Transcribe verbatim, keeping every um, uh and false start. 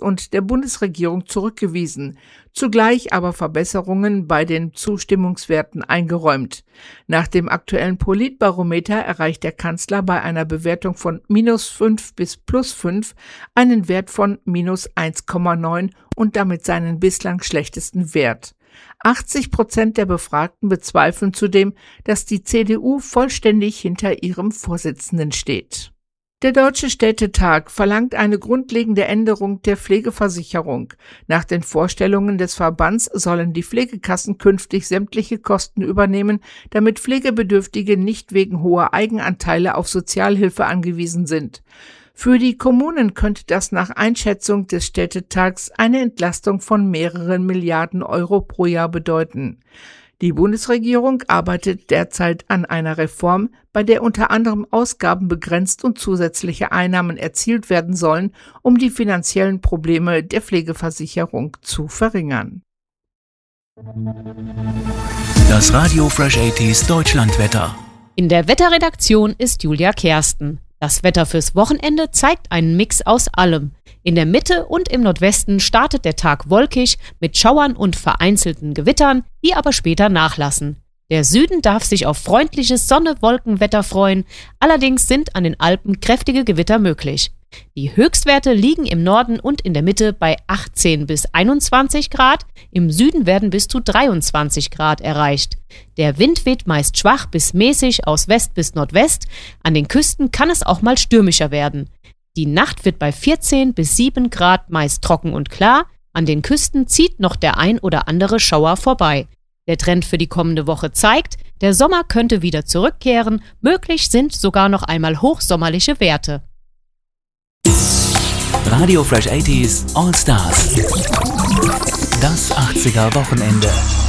und der Bundesregierung zurückgewiesen, zugleich aber Verbesserungen bei den Zustimmungswerten eingeräumt. Nach dem aktuellen Politbarometer erreicht der Kanzler bei einer Bewertung von minus fünf bis plus fünf einen Wert von minus eins Komma neun und damit seinen bislang schlechtesten Wert. achtzig Prozent der Befragten bezweifeln zudem, dass die C D U vollständig hinter ihrem Vorsitzenden steht. Der Deutsche Städtetag verlangt eine grundlegende Änderung der Pflegeversicherung. Nach den Vorstellungen des Verbands sollen die Pflegekassen künftig sämtliche Kosten übernehmen, damit Pflegebedürftige nicht wegen hoher Eigenanteile auf Sozialhilfe angewiesen sind. Für die Kommunen könnte das nach Einschätzung des Städtetags eine Entlastung von mehreren Milliarden Euro pro Jahr bedeuten. Die Bundesregierung arbeitet derzeit an einer Reform, bei der unter anderem Ausgaben begrenzt und zusätzliche Einnahmen erzielt werden sollen, um die finanziellen Probleme der Pflegeversicherung zu verringern. Das Radio Fresh achtziger Deutschlandwetter. In der Wetterredaktion ist Julia Kersten. Das Wetter fürs Wochenende zeigt einen Mix aus allem. In der Mitte und im Nordwesten startet der Tag wolkig mit Schauern und vereinzelten Gewittern, die aber später nachlassen. Der Süden darf sich auf freundliches Sonne-Wolken-Wetter freuen, allerdings sind an den Alpen kräftige Gewitter möglich. Die Höchstwerte liegen im Norden und in der Mitte bei achtzehn bis einundzwanzig Grad, im Süden werden bis zu dreiundzwanzig Grad erreicht. Der Wind weht meist schwach bis mäßig aus West bis Nordwest, an den Küsten kann es auch mal stürmischer werden. Die Nacht wird bei vierzehn bis sieben Grad meist trocken und klar, an den Küsten zieht noch der ein oder andere Schauer vorbei. Der Trend für die kommende Woche zeigt, der Sommer könnte wieder zurückkehren, möglich sind sogar noch einmal hochsommerliche Werte. Radio Fresh achtziger All Stars. Das achtziger Wochenende.